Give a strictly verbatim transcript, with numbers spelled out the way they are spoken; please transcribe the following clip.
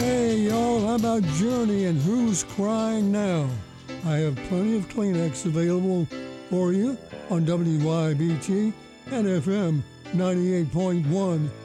Hey, y'all, how about Journey and Who's Crying Now? I have plenty of Kleenex available for you on W Y B T and F M ninety-eight point one.